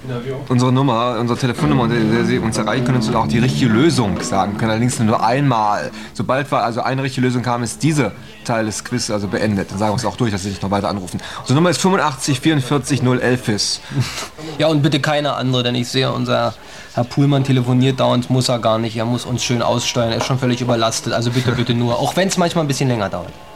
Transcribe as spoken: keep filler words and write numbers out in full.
unsere Nummer, unsere Telefonnummer, unter der Sie uns erreichen können, uns auch die richtige Lösung sagen können. Allerdings nur einmal. Sobald wir also eine richtige Lösung haben, ist dieser Teil des Quiz also beendet. Dann sagen wir uns auch durch, dass Sie nicht noch weiter anrufen. Unsere Nummer ist fünfundachtzig vierundvierzig null elf. Ja, und bitte keine andere, denn ich sehe, unser Herr Puhlmann telefoniert dauernd, muss er gar nicht. Er muss uns schön aussteuern, er ist schon völlig überlastet. Also bitte, bitte nur, auch wenn es manchmal ein bisschen länger dauert.